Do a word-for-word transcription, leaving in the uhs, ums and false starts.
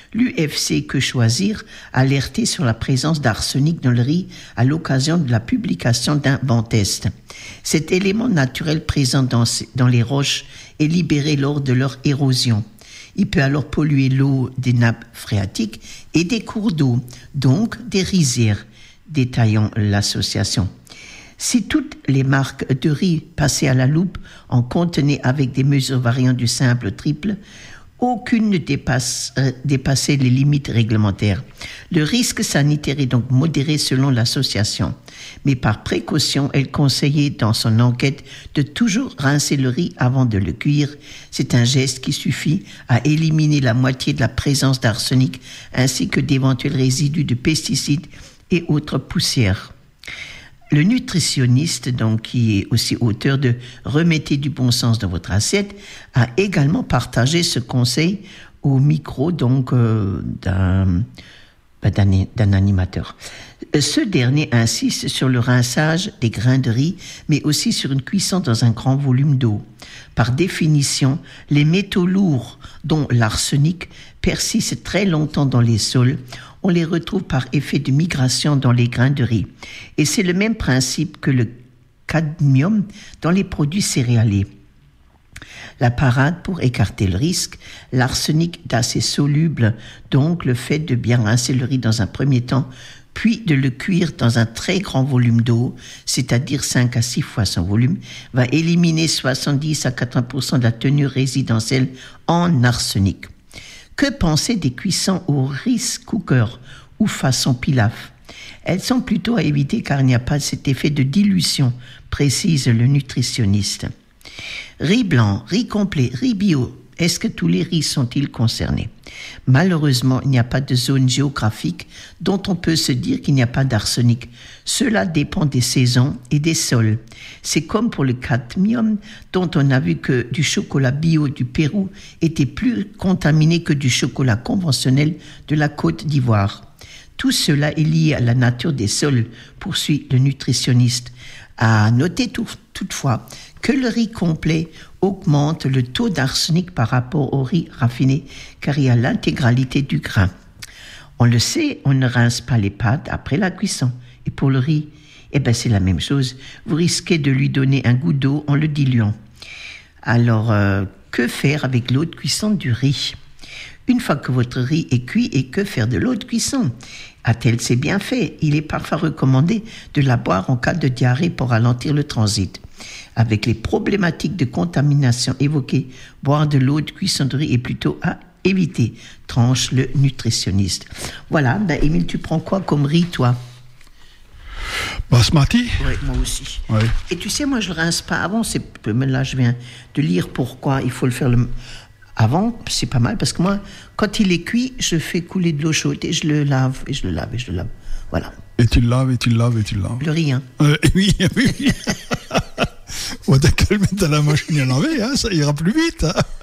L'U F C Que Choisir a alerté sur la présence d'arsenic dans le riz à l'occasion de la publication d'un banc test. Cet élément naturel présent dans, dans les roches est libéré lors de leur érosion. Il peut alors polluer l'eau des nappes phréatiques et des cours d'eau, donc des rizières, détaillant l'association. Si toutes les marques de riz passées à la loupe en contenaient avec des mesures variant du simple au triple, aucune ne dépasse, euh, dépassait les limites réglementaires. Le risque sanitaire est donc modéré selon l'association. Mais par précaution, elle conseillait dans son enquête de toujours rincer le riz avant de le cuire. C'est un geste qui suffit à éliminer la moitié de la présence d'arsenic ainsi que d'éventuels résidus de pesticides et autres poussières. Le nutritionniste, donc, qui est aussi auteur de « Remettez du bon sens dans votre assiette », a également partagé ce conseil au micro donc, euh, d'un, d'un, d'un animateur. Ce dernier insiste sur le rinçage des grains de riz, mais aussi sur une cuisson dans un grand volume d'eau. Par définition, les métaux lourds, dont l'arsenic, persistent très longtemps dans les sols. On les retrouve par effet de migration dans les grains de riz. Et c'est le même principe que le cadmium dans les produits céréaliers. La parade pour écarter le risque, l'arsenic est assez soluble, donc le fait de bien rincer le riz dans un premier temps, puis de le cuire dans un très grand volume d'eau, c'est-à-dire cinq à six fois son volume, va éliminer soixante-dix à quatre-vingts pour cent de la tenue résidentielle en arsenic. Que penser des cuissons au rice cooker ou façon pilaf ? Elles sont plutôt à éviter car il n'y a pas cet effet de dilution, précise le nutritionniste. Riz blanc, riz complet, riz bio, est-ce que tous les riz sont-ils concernés ? Malheureusement, il n'y a pas de zone géographique dont on peut se dire qu'il n'y a pas d'arsenic. Cela dépend des saisons et des sols. C'est comme pour le cadmium, dont on a vu que du chocolat bio du Pérou était plus contaminé que du chocolat conventionnel de la Côte d'Ivoire. Tout cela est lié à la nature des sols, poursuit le nutritionniste. À noter tout, toutefois que le riz complet augmente le taux d'arsenic par rapport au riz raffiné, car il y a l'intégralité du grain. On le sait, on ne rince pas les pâtes après la cuisson. Et pour le riz, eh ben c'est la même chose. Vous risquez de lui donner un goût d'eau en le diluant. Alors, euh, que faire avec l'eau de cuisson du riz ? Une fois que votre riz est cuit, et que faire de l'eau de cuisson ? A-t-elle ses bienfaits ? Il est parfois recommandé de la boire en cas de diarrhée pour ralentir le transit. Avec les problématiques de contamination évoquées, boire de l'eau de cuisson de riz est plutôt à éviter, tranche le nutritionniste. Voilà, ben Émile, tu prends quoi comme riz, toi ? Basmati ? Oui, moi aussi. Oui. Et tu sais, moi, je ne le rince pas avant. C'est... Mais là, je viens de lire pourquoi il faut le faire le... avant. C'est pas mal, parce que moi, quand il est cuit, je fais couler de l'eau chaude et je le lave, et je le lave, et je le lave. Voilà. Et tu le laves, et tu le laves, et tu le laves. Le riz, hein. Euh, oui, oui, oui. On va t'as qu'à le mettre à la machine à laver, hein, ça ira plus vite. Hein.